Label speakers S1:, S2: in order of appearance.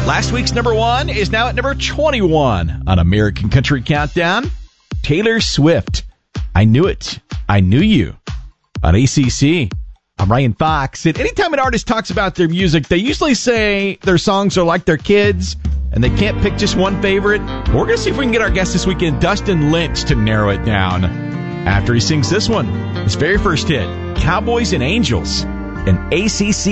S1: Last week's number 1 is now at number 21 on American Country Countdown. Taylor Swift, I Knew It, I Knew You on ACC. I'm Ryan Fox, and anytime an artist talks about their music, they usually say their songs are like their kids, and they can't pick just one favorite. We're going to see if we can get our guest this weekend, Dustin Lynch, to narrow it down after he sings this one, his very first hit, Cowboys and Angels, an ACC